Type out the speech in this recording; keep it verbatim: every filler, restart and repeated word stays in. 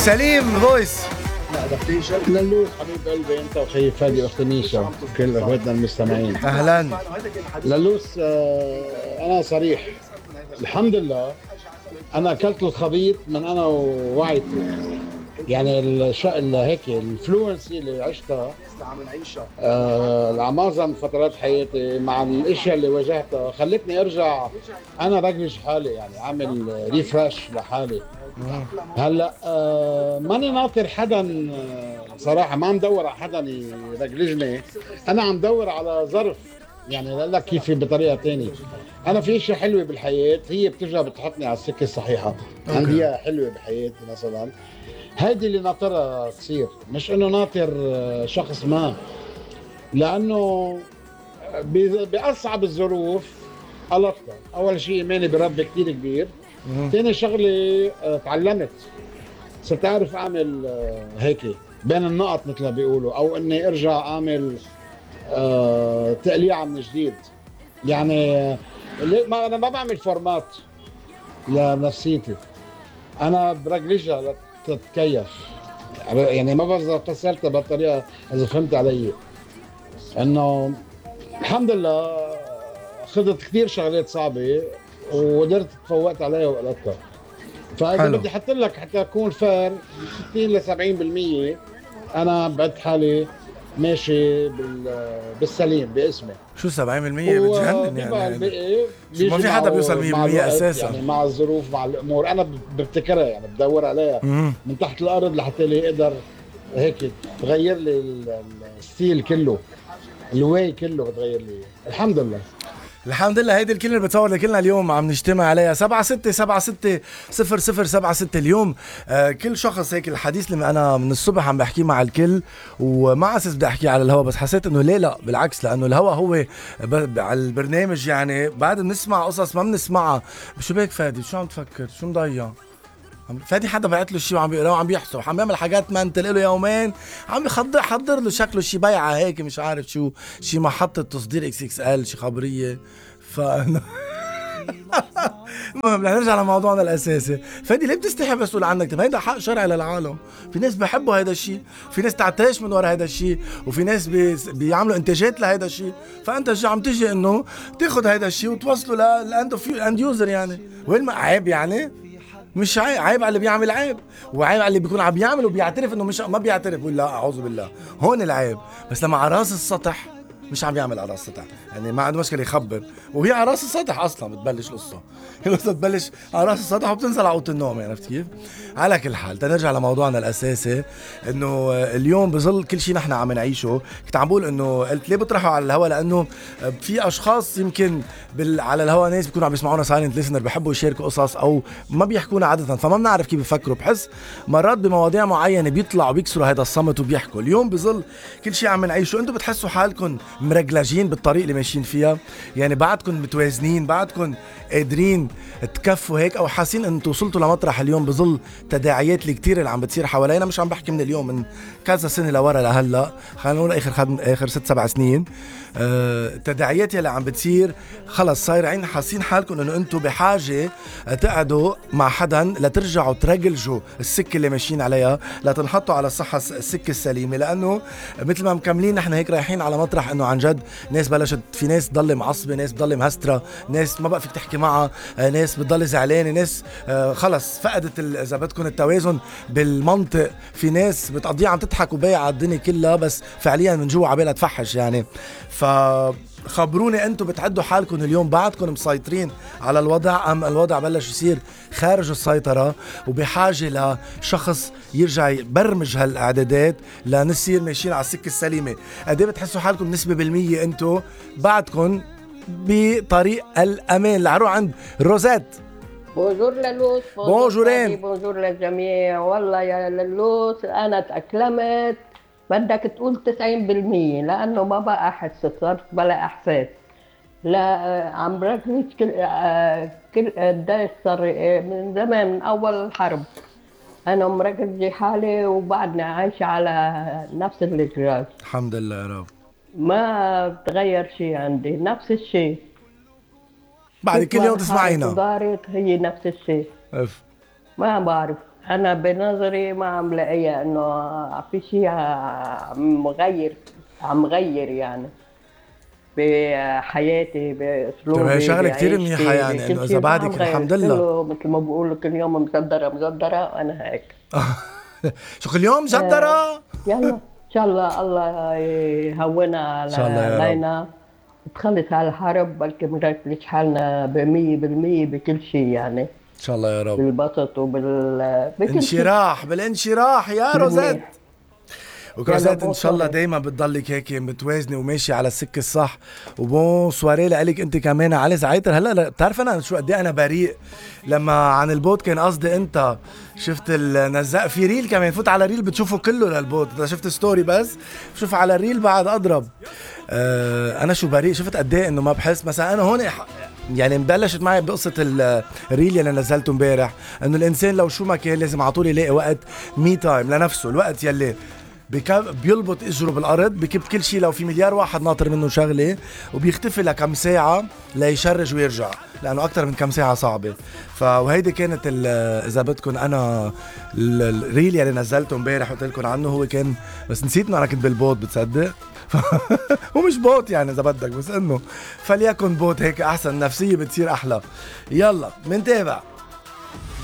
سليم فويس. للوس حبيب قلبي انت وخي فادي واختي نيشا كل اخواتنا المستمعين. اهلا للوس. آه انا صريح الحمد لله. انا اكلت الخبيط من انا ووعيتي، يعني الش... هيك الفلوينسي اللي عشتها آه على معظم فترات حياتي مع الاشياء اللي واجهتها خلتني ارجع انا رجلش حالي، يعني عامل ريفرش لحالي. هلا آه ماني ناطر حدا، آه صراحه ما عم دور على حدا يرجلجني، انا عم دور على ظرف، يعني اقول لك كيف بطريقه ثانيه. انا في اشياء حلوه بالحياه هي بترجع بتحطني على السكه الصحيحه. عندي اياها حلوه بحياتي مثلا، هيدي اللي ناطرها تصير، مش انه ناطر آه، شخص ما، لانه ب- باصعب الظروف قلطتها. اول شيء ايماني بربي كثير كبير. ثاني شغله آه، تعلمت، صرت اعرف اعمل آه، هيك بين النقط مثل ما بيقولوا، او اني ارجع اعمل آه، تقليعه من جديد. يعني آه، ليه- ما انا ما بعمل فورمات لنفسيتي، انا برجلجها لتتكيف. يعني ما بعرف فسرتها بالطريقه اذا فهمت علي، انه الحمد لله خذت كثير شغلات صعبه وقدرت تفوقت عليها وقلتها. فاذا حلو. بدي احط لك حتى اكون فار ستين ل سبعين بالمية، انا بعد حالي ماشي بال بالسليم باسمي. شو سبعين بالمية بتجنن يعني وبيبقى هيدا. الباقي شو ما بيجي في حدا بيوصل معه مع مية بالمية الوقت، اساسا. يعني مع الظروف مع الامور. انا ببتكرها يعني بدور عليها مم. من تحت الارض لحتى لي اقدر هيك تغير لي ال- ال- الستيل كله، الواي كله بتغير لي. الحمد لله. الحمد لله. هيدي الكلمة اللي بتصور لكلنا اليوم عم نجتمع عليها. سبعة ستة سبعة ستة صفر صفر سبعة ستة اليوم. آه كل شخص هيك الحديث اللي أنا من الصبح عم بحكيه مع الكل، وما أساس بدي أحكيه على الهوا، بس حسيت إنه ليه لا، بالعكس، لأنه الهوا هو ب... ب... على البرنامج يعني بعد بنسمع قصص ما بنسمعها. شو بيك فادي؟ شو عم تفكر؟ شو مضيع؟ عم- فادي حدا بعت له شيء وعم بيقراه وعم بيحسب، عم بيعمل حاجات ما انت له يومين، عم بيحضر حضر له شكله شي بيعه هيك مش عارف شو، شي محطة تصدير اكس اكس ال، شي خبرية. ف المهم رح نرجع لموضوعنا الاساسي. فادي ليه بتستحي مسؤول عنك؟ طب هيدا حق شرعي للعالم، في ناس بحبوا هيدا الشيء، في ناس تعتاش من ورا هيدا الشيء، وفي ناس بي... بيعملوا انتاجات لهيدا الشيء. فانت جا عم تيجي انه تاخذ هيدا الشيء وتوصله للاند اند يوزر، يعني وين ما عيب يعني؟ مش عيب، عيب على اللي بيعمل عيب، وعيب على اللي بيكون عم بيعمل وبيعترف انه مش ما بيعترف، ولا اعوذ بالله، هون العيب. بس لما على راس السطح مش عم بيعمل على راس السطح، يعني ما عنده مشكله يخبر، وهي على راس السطح اصلا بتبلش قصه. القصه بتبلش على راس السطح وبتنزل على اوضه النوم، يعني عرفت كيف؟ على كل حال تنرجع لموضوعنا الاساسي، انه اليوم بظل كل شيء نحن عم نعيشه. كنت عم بقول انه قلت ليه بطرحه على الهوا، لانه في اشخاص يمكن بال... على الهوا ناس بيكونوا عم بيسمعونا سايلنت ليسنر، بحبوا يشاركوا قصص او ما بيحكونا عاده، فما بنعرف كيف بفكروا. بحس مرات بمواضيع معينه بيطلعوا بيكسروا هذا الصمت وبيحكوا. اليوم بظل كل شيء عم نعيشه، انتم بتحسوا حالكم مرجلجين بالطريق اللي ماشيين فيها؟ يعني بعدكم متوازنين؟ بعدكم قادرين تكفوا هيك، او حاسين انتم وصلتوا لمطرح اليوم بظل تداعيات اللي كتير اللي عم بتصير حوالينا؟ مش عم بحكي من اليوم، من كذا سنه لورا لهلا، خلينا نقول اخر خد... اخر ست سبع سنين. آه... تداعيات اللي عم بتصير خلص صايرين حاسين حالكم انه انتم بحاجه تقعدوا مع حدا لترجعوا ترجلجوا السكه اللي ماشيين عليها، لتنحطوا على الصحه السكه السليمه. لانه مثل ما مكملين نحن هيك رايحين على مطرح انه عن جد ناس بلشت، في ناس تضل معصبه، ناس بتضل مهستره، ناس ما بقى فيك تحكي معها، ناس بتضل زعلانه، ناس آه خلص فقدت اذا بدكم التوازن بالمنطق، في ناس بتقضيها عم تضحك وبايعه الدنيا كلها بس فعليا من جوا عبالها تفحش يعني. ف خبروني انتم بتعدوا حالكم اليوم بعدكم مسيطرين على الوضع، ام الوضع بلش يصير خارج السيطرة وبحاجة لشخص يرجع يبرمج هالاعدادات لنصير ماشيين على السكة السليمة؟ قد ايه بتحسوا حالكم نسبة بالمية انتم بعدكم بطريق الامان؟ لعروا عند روزات. بونجور للوس. بونجورين. بونجور للجميع. والله يا للوس انا تأقلمت، بدك تقول تسعين بالمية، لانه ما بقى احس، صرت بلا احساس. لا عم بركز كل كل قديش صار من زمان، من اول الحرب انا مركزة حالي وبعدنا عايشة على نفس الاجراء. الحمد لله يا رب. ما بتغير شيء عندي، نفس الشيء. بعد كل يوم تسمعينا صارت هي نفس الشيء. اف ما بعرف انا بنظري ما عم لاقيها انه في شيء عم مغير، عم غير يعني بحياتي، طيب هي باسلوبي، شغله كتير بعيشتي، منيحه يعني بكل انه اذا شيء ما عم بعدك غير، الحمد لله. كله مثل ما بقولوا كل يوم مصدرة مصدرة وانا هيك. شو كل يوم آه، جدرة؟ يلا ان شاء الله الله يهونها ان شاء الله يا رب. علينا وتخلص هالحرب، بلكي بنركز حالنا بمية بالمية بكل شيء يعني، ان شاء الله يا رب. بالبسط وبال بكل شيء انشراح بالانشراح يا روزات. بالمنيح. يلا وكروزات ان بون شاء الله سوري. دايما بتضلك هيك متوازنه وماشي على السكه الصح. وبون سواري لك انت كمان علي زعيتر. هلا لا- بتعرف انا شو قد ايه انا بريء لما عن البوت كان قصدي انت شفت النزاق في ريل كمان. فوت على ريل بتشوفه كله للبوت. اذا شفت ستوري بس شوف على الريل بعد اضرب. آه انا شو بريء شفت قد ايه انه ما بحس مثلا انا هون ح- يعني مبلشت معي بقصة الريل اللي نزلته امبارح انه الانسان لو شو ما كان لازم على طول يلاقي وقت مي تايم لنفسه. الوقت يلي بكب بيلبط اجره بالارض بكب كل شيء لو في مليار واحد ناطر منه شغله وبيختفي لكم ساعه ليشرج ويرجع لانه اكثر من كم ساعه صعبه. فوهيدي كانت اذا بدكم انا ال- الريل اللي نزلته امبارح قلت لكم عنه هو كان بس نسيت انه انا كنت بالبوت بتصدق. هو مش بوت يعني اذا بدك بس انه فليكن بوت هيك احسن نفسيه بتصير احلى. يلا منتابع.